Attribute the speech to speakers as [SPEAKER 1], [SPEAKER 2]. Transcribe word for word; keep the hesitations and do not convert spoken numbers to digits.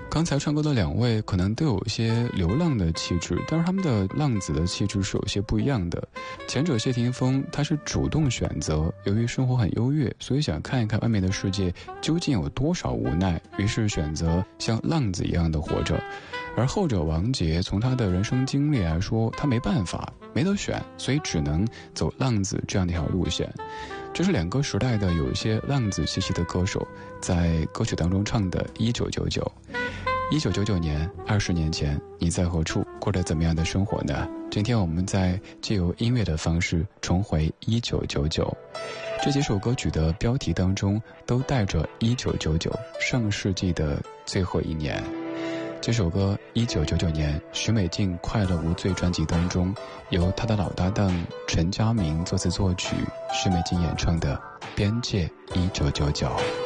[SPEAKER 1] 刚才唱歌的两位可能都有一些流浪的气质，但是他们的浪子的气质是有些不一样的。前者谢霆锋他是主动选择，由于生活很优越，所以想看一看外面的世界究竟有多少无奈，于是选择像浪子一样的活着。而后者王杰从他的人生经历来说，他没办法，没得选，所以只能走浪子这样的一条路线。这是两个时代的有一些浪子气息的歌手在歌曲当中唱的一九九九。一九九九年，二十年前，你在何处，过着怎么样的生活呢？今天我们在借由音乐的方式重回一九九九。这几首歌曲的标题当中都带着一九九九，上世纪的最后一年。这首歌一九九九年许美静快乐无罪专辑当中，由她的老搭档陈嘉明作词作曲，许美静演唱的边界一九九九。